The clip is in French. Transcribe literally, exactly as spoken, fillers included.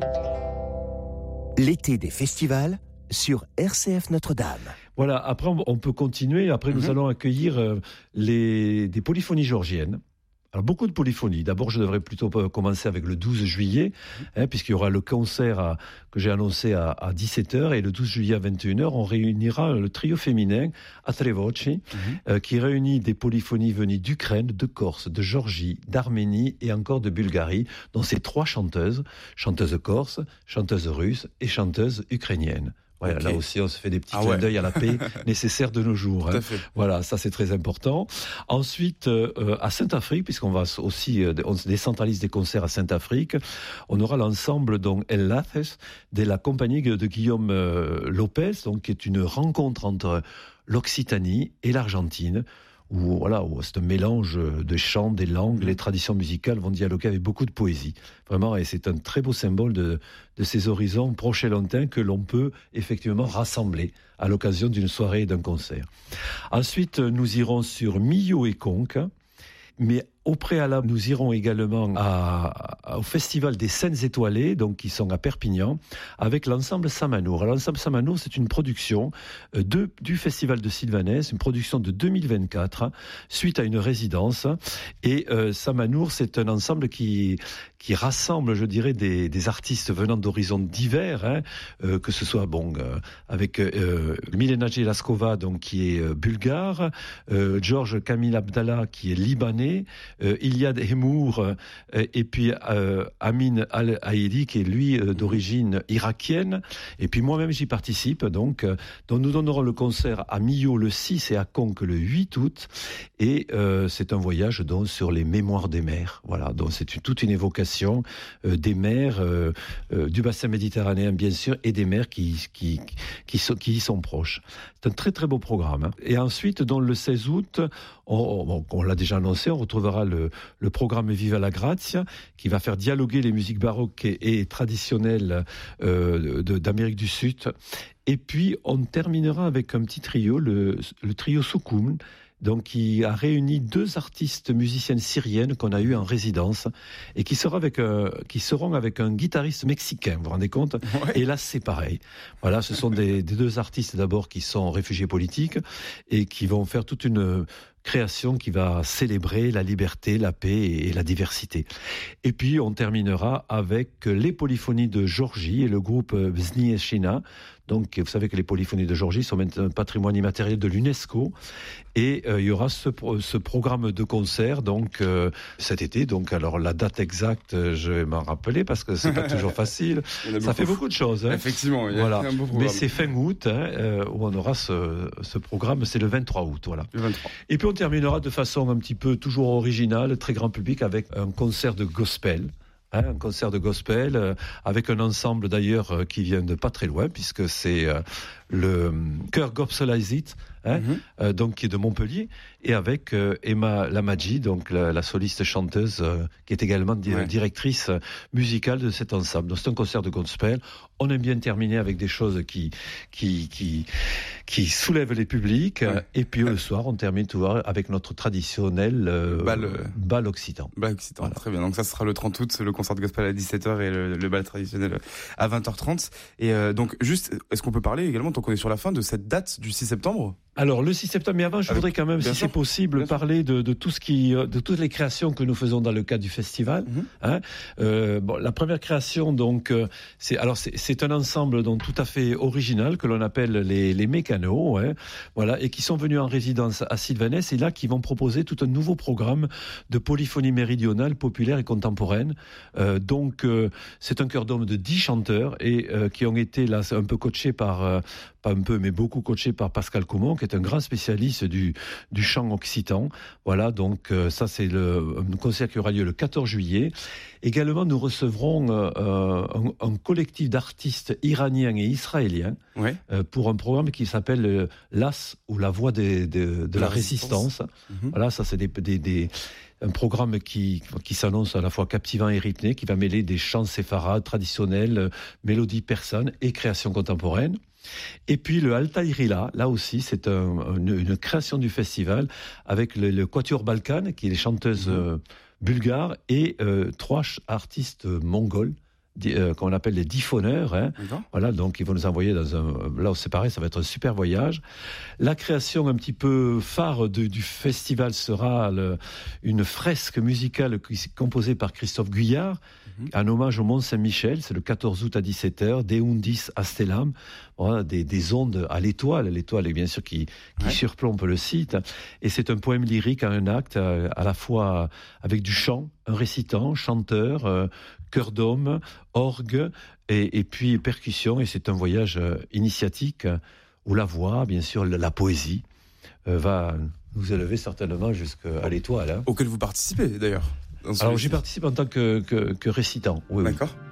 L'été des festivals sur R C F Notre-Dame. Voilà, après on peut continuer. Après, nous mm-hmm. allons accueillir euh, les, des polyphonies géorgiennes. Alors, beaucoup de polyphonies. D'abord, je devrais plutôt commencer avec le douze juillet, hein, puisqu'il y aura le concert à, que j'ai annoncé à, à dix-sept heures, et le douze juillet à vingt et une heures, on réunira le trio féminin A Tre Voci, mm-hmm. euh, qui réunit des polyphonies venues d'Ukraine, de Corse, de Géorgie, d'Arménie et encore de Bulgarie, dont ces trois chanteuses, chanteuses corse, chanteuses russes et chanteuses ukrainiennes. Voilà, okay. Là aussi, on se fait des petits ah clins ouais. d'œil à la paix nécessaire de nos jours. Hein. Voilà, ça c'est très important. Ensuite, euh, à Saint-Afrique, puisqu'on va aussi, euh, on décentralise des concerts à Saint-Afrique, on aura l'ensemble donc El Laces de la compagnie de Guillaume euh, Lopez, donc qui est une rencontre entre l'Occitanie et l'Argentine. Où, voilà, où c'est un mélange de chants, des langues, les traditions musicales vont dialoguer avec beaucoup de poésie. Vraiment, et c'est un très beau symbole de, de ces horizons proches et lointains que l'on peut effectivement rassembler à l'occasion d'une soirée et d'un concert. Ensuite, nous irons sur Millau et Conques, mais au préalable, nous irons également à, à, au Festival des Scènes Étoilées, donc qui sont à Perpignan, avec l'ensemble Samanour. Alors, l'ensemble Samanour, c'est une production de, du Festival de Sylvanès, une production de deux mille vingt-quatre, suite à une résidence. Et euh, Samanour, c'est un ensemble qui, qui rassemble, je dirais, des, des artistes venant d'horizons divers, hein, euh, que ce soit bon euh, avec euh, Milena Jelaskova, donc qui est euh, bulgare, euh, Georges Kamil Abdallah, qui est libanais. Euh, Iliad Hemour euh, et puis euh, Amin Al-Haïdi qui est lui euh, d'origine irakienne, et puis moi-même j'y participe donc, euh, donc nous donnerons le concert à Millau le six et à Conques le huit août, et euh, c'est un voyage donc sur les mémoires des mers. Voilà, donc c'est une, toute une évocation euh, des mers euh, euh, du bassin méditerranéen bien sûr, et des mers qui, qui, qui, qui, sont, qui y sont proches. C'est un très très beau programme, hein. Et ensuite, dans le seize août, on, on, on l'a déjà annoncé, on retrouvera le, le programme Viva la Grazia, qui va faire dialoguer les musiques baroques et, et traditionnelles euh, de, d'Amérique du Sud. Et puis, on terminera avec un petit trio, le, le trio Soukoum, donc qui a réuni deux artistes musiciennes syriennes qu'on a eu en résidence et qui seront avec un, qui seront avec un guitariste mexicain, vous vous rendez compte? Ouais. Et là, c'est pareil. Voilà, ce sont des, des deux artistes d'abord qui sont réfugiés politiques et qui vont faire toute une création qui va célébrer la liberté, la paix et la diversité. Et puis, on terminera avec les polyphonies de Géorgie et le groupe Bznieshina. Donc, vous savez que les polyphonies de Géorgie sont maintenant un patrimoine immatériel de l'UNESCO. Et euh, il y aura ce, ce programme de concert donc euh, cet été. Donc, alors la date exacte, je vais m'en rappeler parce que c'est pas toujours facile. Ça beaucoup. fait beaucoup de choses. Hein. Effectivement, il y a voilà. un beau programme. Mais c'est fin août hein, euh, où on aura ce, ce programme. C'est le vingt-trois août, voilà. Le vingt-trois. Et puis on terminera de façon un petit peu toujours originale, très grand public, avec un concert de gospel. Hein, un concert de gospel euh, avec un ensemble d'ailleurs euh, qui vient de pas très loin puisque c'est euh, le chœur Gopsolaisit, hein, mm-hmm. euh, donc qui est de Montpellier, et avec euh, Emma Lamadji, donc la, la soliste chanteuse euh, qui est également di- ouais. directrice musicale de cet ensemble. Donc c'est un concert de gospel. On aime bien terminer avec des choses qui qui qui qui soulèvent les publics, ouais. Et puis le soir on termine tout avec notre traditionnel euh, bal, euh, bal occitan. Bal occitan, voilà. Très bien. Donc ça sera le trente août, le concert de gospel à dix-sept heures et le, le bal traditionnel à vingt heures trente. Et euh, donc juste, est-ce qu'on peut parler également, tant qu'on est sur la fin, de cette date du six septembre? Alors le six septembre, mais avant je Avec, voudrais quand même, si sûr, c'est possible, parler de, de tout ce qui, de toutes les créations que nous faisons dans le cadre du festival. Mm-hmm. Hein euh, bon, la première création donc, euh, c'est alors c'est, c'est un ensemble donc tout à fait original que l'on appelle les les mécanos, hein, voilà, et qui sont venus en résidence à Sylvanès et là qui vont proposer tout un nouveau programme de polyphonie méridionale, populaire et contemporaine. Euh, donc euh, c'est un chœur d'hommes de dix chanteurs et euh, qui ont été là un peu coachés par euh, pas un peu, mais beaucoup coaché par Pascal Caumont, qui est un grand spécialiste du, du chant occitan. Voilà, donc euh, ça c'est le un concert qui aura lieu le quatorze juillet. Également, nous recevrons euh, un, un collectif d'artistes iraniens et israéliens ouais. euh, pour un programme qui s'appelle euh, l'As ou la voix des, de, de la, la résistance. résistance. Mm-hmm. Voilà, ça c'est des, des, des un programme qui, qui s'annonce à la fois captivant et rythmé, qui va mêler des chants séfarades traditionnels, mélodies persanes et créations contemporaines. Et puis le Altaïrila, là aussi, c'est un, une, une création du festival avec le, le Quatuor Balkan, qui est les chanteuses mmh. euh, bulgares, et euh, trois artistes mongols, euh, qu'on appelle les diffoneurs. Hein. Voilà, donc ils vont nous envoyer dans un... Là, c'est pareil, ça va être un super voyage. La création un petit peu phare de, du festival sera le, une fresque musicale composée par Christophe Guyard, un hommage au Mont Saint-Michel. C'est le quatorze août à dix-sept heures, De Undis a Stellam, voilà, des, des ondes à l'étoile, l'étoile est bien sûr qui, qui ouais. surplombe le site, et c'est un poème lyrique en un acte, à la fois avec du chant, un récitant, chanteur, euh, chœur d'homme, orgue, et, et puis percussion, et c'est un voyage euh, initiatique, où la voix, bien sûr, la, la poésie, euh, va nous élever certainement jusqu'à l'étoile. Hein. Auquel vous participez d'ailleurs. Alors j'y participe en tant que, que, que récitant. Oui, D'accord. Oui.